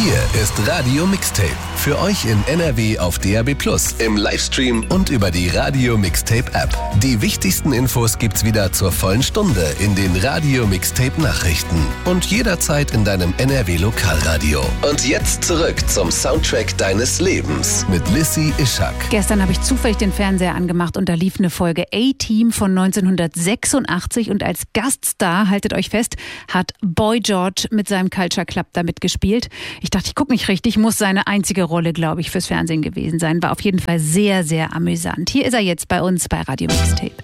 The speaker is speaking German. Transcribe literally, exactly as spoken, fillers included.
Hier ist Radio Mixtape. Für euch in N R W auf D A B plus, im Livestream und über die Radio Mixtape App. Die wichtigsten Infos gibt's wieder zur vollen Stunde in den Radio Mixtape Nachrichten und jederzeit in deinem N R W Lokalradio. Und jetzt zurück zum Soundtrack deines Lebens mit Lissy Ischak. Gestern habe ich zufällig den Fernseher angemacht und da lief eine Folge A-Team von neunzehnhundertsechsundachtzig und als Gaststar, haltet euch fest, hat Boy George mit seinem Culture Club da mitgespielt. Ich dachte, ich gucke nicht richtig, muss seine einzige Rolle, glaube ich, fürs Fernsehen gewesen sein. War auf jeden Fall sehr, sehr amüsant. Hier ist er jetzt bei uns bei Radio Mixtape.